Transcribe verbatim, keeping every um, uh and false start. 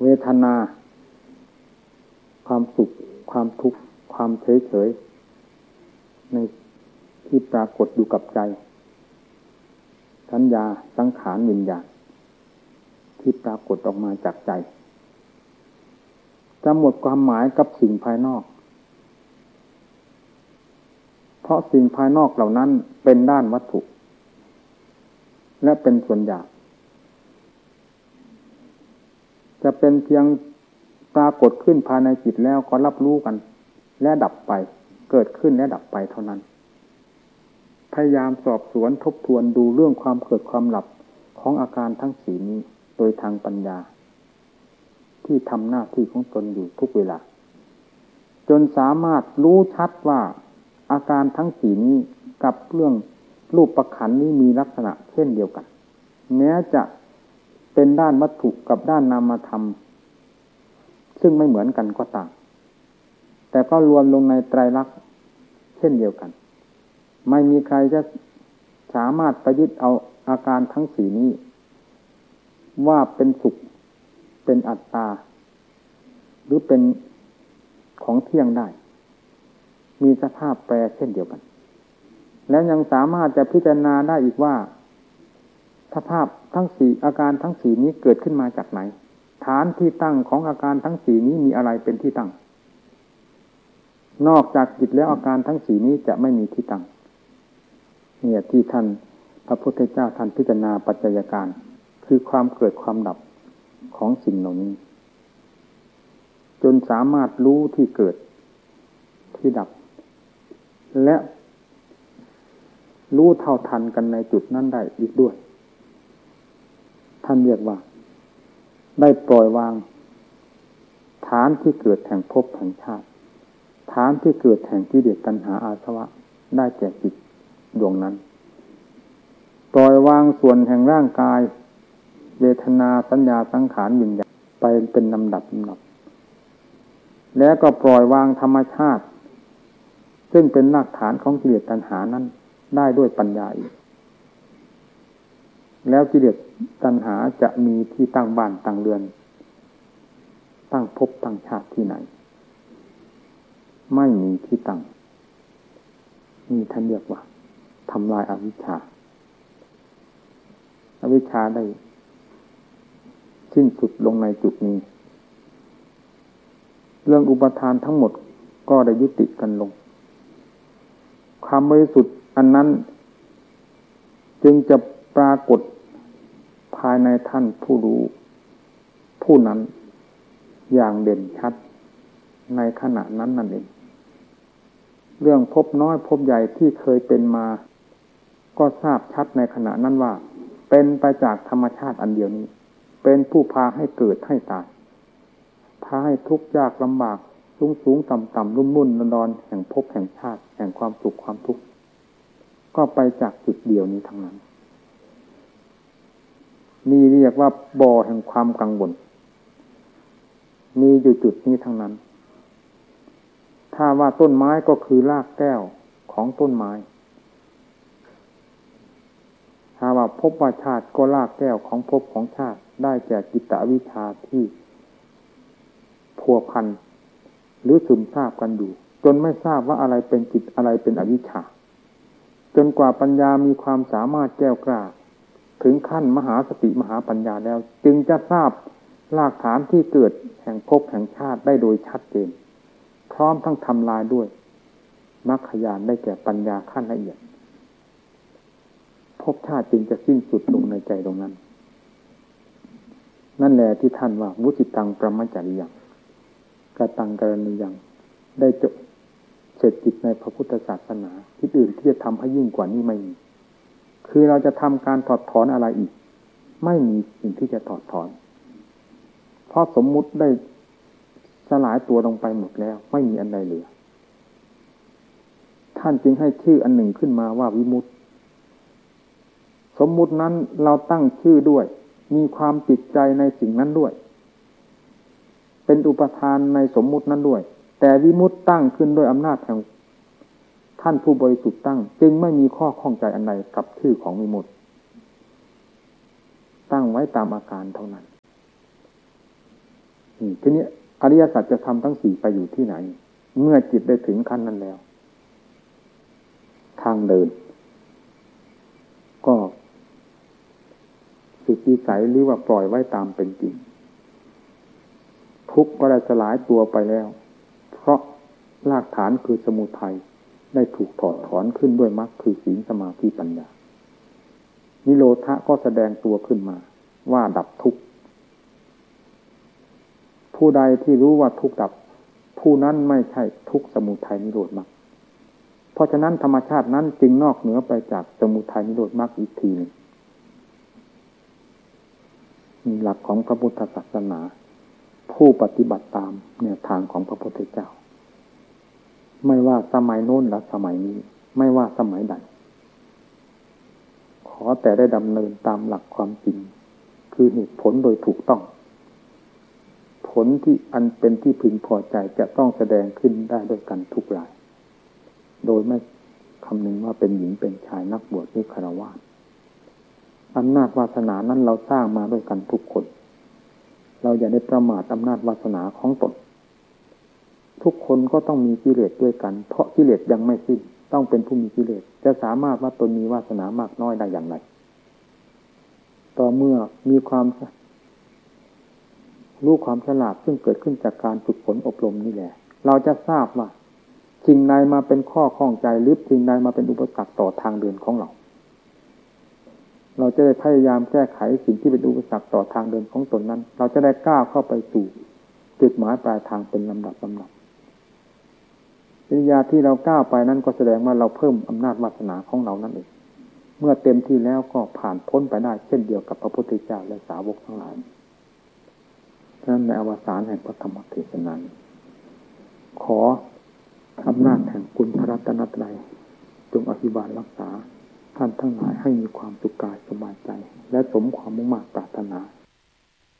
เวทนาความสุขความทุกข์ความเฉยเฉยในที่ปรากฏอยู่กับใจสัญญาสังขารวิญญาณที่ปรากฏออกมาจากใจจะหมดความหมายกับสิ่งภายนอกเพราะสิ่งภายนอกเหล่านั้นเป็นด้านวัตถุและเป็นส่วนหยาบจะเป็นเพียงปรากฏขึ้นภายในจิตแล้วก็รับรู้กันและดับไปเกิดขึ้นและดับไปเท่านั้นพยายามสอบสวนทบทวนดูเรื่องความเกิดความดับของอาการทั้งสี่นี้โดยทางปัญญาที่ทำหน้าที่ของตนอยู่ทุกเวลาจนสามารถรู้ชัดว่าอาการทั้งสี่นี้กับเรื่องรูปขันธ์นี้มีลักษณะเช่นเดียวกันแม้จะเป็นด้านวัตถุกับด้านนามธรรมซึ่งไม่เหมือนกันก็ตามแต่ก็รวมลงในไตรลักษณ์เช่นเดียวกันไม่มีใครจะสามารถประยุทธ์เอาอาการทั้งสี่นี้ว่าเป็นสุขเป็นอัตตาหรือเป็นของเที่ยงได้มีสภาพแปรเช่นเดียวกันแล้วยังสามารถจะพิจารณาได้อีกว่าสภาพทั้งสี่อาการทั้งสี่นี้เกิดขึ้นมาจากไหนฐานที่ตั้งของอาการทั้งสี่นี้มีอะไรเป็นที่ตั้งนอกจากจิตแล้วอาการทั้งสี่นี้จะไม่มีที่ตั้งเนี่ยที่ท่านพระพุทธเจ้าท่านพิจารณาปัจจัยการคือความเกิดความดับของสิ่งเหล่านี้จนสามารถรู้ที่เกิดที่ดับและรู้เท่าทันกันในจุดนั้นได้อีกด้วยท่านเรียกว่าได้ปล่อยวางฐานที่เกิดแห่งภพแห่งชาติฐานที่เกิดแห่งกิเลสตัณหาอาสวะได้แก่จิตดวงนั้นปล่อยวางส่วนแห่งร่างกายเวทนาสัญญาสังขารวิญญาณไปเป็นลำดับลำดับแล้วก็ปล่อยวางธรรมชาติซึ่งเป็นรากฐานของกิเลสตัณหานั้นได้ด้วยปัญญาอีกแล้วกิเลสตัณหาจะมีที่ตั้งบ้านตั้งเรือนตั้งภพตั้งชาติที่ไหนไม่มีที่ตั้งนี่ท่านเรียกว่าทำลายอวิชชาอวิชชาได้สิ้นสุดลงในจุดนี้เรื่องอุปทานทั้งหมดก็ได้ยุติกันลงความบริสุทธิ์อันนั้นจึงจะปรากฏภายในท่านผู้รู้ผู้นั้นอย่างเด่นชัดในขณะนั้นนั่นเองเรื่องพบน้อยพบใหญ่ที่เคยเป็นมาก็ทราบชัดในขณะนั้นว่าเป็นไปจากธรรมชาติอันเดียวนี้เป็นผู้พาให้เกิดให้ตายพาให้ทุกข์ยากลำบากสูงสูงต่ำต่ำรุ่มรุ่นนอนแห่งภพแห่งชาติแห่งความสุขความทุกข์ก็ไปจากจุดเดียวนี้ทั้งนั้นนี่เรียกว่าบ่อแห่งความกังวลมีอยู่จุดนี้ทั้งนั้นถ้าว่าต้นไม้ก็คือรากแก้วของต้นไม้ถ้าว่าภพว่าชาติก็รากแก้วของภพของชาติได้แก่จิตตวิชชาที่พัวพันหรือซึมซาบกันอยู่จนไม่ทราบว่าอะไรเป็นจิตอะไรเป็นอวิชชาจนกว่าปัญญามีความสามารถแก้วกล้าถึงขั้นมหาสติมหาปัญญาแล้วจึงจะทราบรากฐานที่เกิดแห่งภพแห่งชาติได้โดยชัดเจนพร้อมทั้งทำลายด้วยมรรคญาณได้แก่ปัญญาขั้นละเอียดภพชาติจึงจะสิ้นสุดลงในใจตรงนั้นนั่นแหละที่ท่านว่าวุติตังประมัจจริยังกตังกรณียังได้จบเสร็จจิตในพระพุทธศาสนาที่อื่นที่จะทำให้ยิ่งกว่านี้ไม่มีคือเราจะทำการถอดถอนอะไรอีกไม่มีสิ่งที่จะถอดถอนเพราะสมมุติได้สลายตัวลงไปหมดแล้วไม่มีอันใดเหลือท่านจึงให้ชื่ออันหนึ่งขึ้นมาว่าวิมุตติสมมุตินั้นเราตั้งชื่อด้วยมีความติดใจในสิ่งนั้นด้วยเป็นอุปทานในสมมุตินั้นด้วยแต่วิมุตติตั้งขึ้นด้วยอำนาจแห่งท่านผู้บริสุทธิ์ตั้งจึงไม่มีข้อข้องใจอันใดกับชื่อของวิมุตติตั้งไว้ตามอาการเท่านั้นทีนี้อริยสัจจะทำทั้งสี่ไปอยู่ที่ไหนเมื่อจิตได้ถึงขั้นนั้นแล้วทางเดินก็สุดวิสัยหรือว่าปล่อยไว้ตามเป็นจริงทุกข์ก็ได้สลายตัวไปแล้วเพราะรากฐานคือสมุทัยได้ถูกถอดถอนขึ้นด้วยมรรคคือศีลสมาธิปัญญานิโรธะก็แสดงตัวขึ้นมาว่าดับทุกข์ผู้ใดที่รู้ว่าทุกข์ดับผู้นั้นไม่ใช่ทุกข์สมุทัยนิโรธมรรคเพราะฉะนั้นธรรมชาตินั้นจึงนอกเหนือไปจากสมุทัยนิโรธมรรคอีกทีหนึ่งมีหลักของพระพุทธศาสนาผู้ปฏิบัติตามแนวทางของพระพุทธเจ้าไม่ว่าสมัยโน้นและสมัยนี้ไม่ว่าสมัยใดขอแต่ได้ดำเนินตามหลักความจริงคือเหตุผลโดยถูกต้องผลที่อันเป็นที่พึงพอใจจะต้องแสดงขึ้นได้ด้วยกันทุกรายโดยไม่คำนึงว่าเป็นหญิงเป็นชายนักบวชหรือฆราวาสอำนาจวาสนานั้นเราสร้างมาด้วยกันทุกคนเราอย่าได้ประมาทอำนาจวาสนาของตนทุกคนก็ต้องมีกิเลสด้วยกันเพราะกิเลสยังไม่สิ้นต้องเป็นผู้มีกิเลสจะสามารถว่าตนมีวาสนามากน้อยได้อย่างไรต่อเมื่อมีความรู้ความฉลาดซึ่งเกิดขึ้นจากการฝึกฝนอบรมนี่แหละเราจะทราบว่าสิ่งใดมาเป็นข้อข้องใจหรือสิ่งใดมาเป็นอุปสรรคต่อทางเดินของเราเราจะได้พยายามแก้ไขสิ่งที่เป็นอุปสรรคต่อทางเดินของตนนั้นเราจะได้ก้าวเข้าไปสู่จุดหมายปลายทางเป็นลำดับลำดับวิทยาที่เราก้าวไปนั้นก็แสดงว่าเราเพิ่มอำนาจวาสนาของเรานั่นเองเมื่อเต็มที่แล้วก็ผ่านพ้นไปได้เช่นเดียวกับพระพุทธเจ้าและสาวกทั้งหลายฉะนั้นในอวสานแห่งพระธรรมเทศนาขออำนาจแห่งคุณพระรัตนตรัยจงอภิบาลรักษาท่านทั้งหลายให้มีความสุขกายสบายใจและสมความมุ่งมั่นปรารถนา